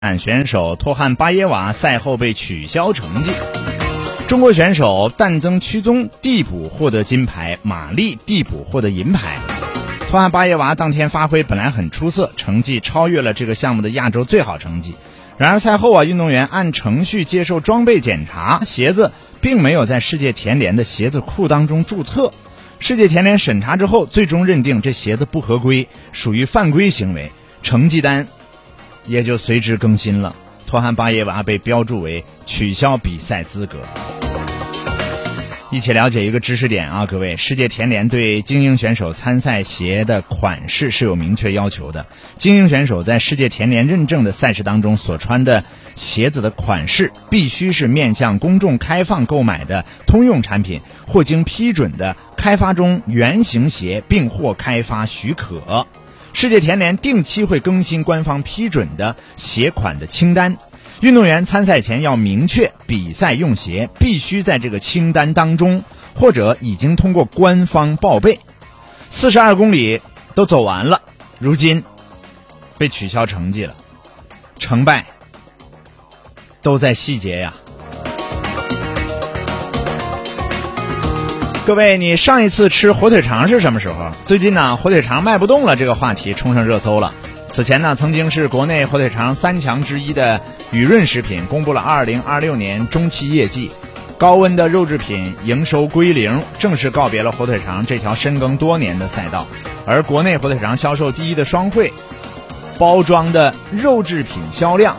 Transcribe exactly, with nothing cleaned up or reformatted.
选手托汉巴耶娃赛后被取消成绩。中国选手但增屈宗递补获得金牌，马丽递补获得银牌。托汉巴耶娃当天发挥本来很出色，成绩超越了这个项目的亚洲最好成绩。然而赛后啊，运动员按程序接受装备检查，鞋子并没有在世界田联的鞋子库当中注册。世界田联审查之后，最终认定这鞋子不合规，属于犯规行为，成绩单也就随之更新了。托汉巴耶娃被标注为取消比赛资格。一起了解一个知识点啊，各位，世界田联对精英选手参赛鞋的款式是有明确要求的。精英选手在世界田联认证的赛事当中所穿的鞋子的款式必须是面向公众开放购买的通用产品，或经批准的开发中原型鞋，并获开发许可。世界田联定期会更新官方批准的鞋款的清单，运动员参赛前要明确比赛用鞋必须在这个清单当中，或者已经通过官方报备。四十二公里都走完了，如今被取消成绩了，成败都在细节呀。各位，你上一次吃火腿肠是什么时候？最近呢，火腿肠卖不动了这个话题冲上热搜了。此前呢，曾经是国内火腿肠三强之一的雨润食品公布了二零二六年中期业绩，高温的肉制品营收归零，正式告别了火腿肠这条深耕多年的赛道。而国内火腿肠销售第一的双汇包装的肉制品销量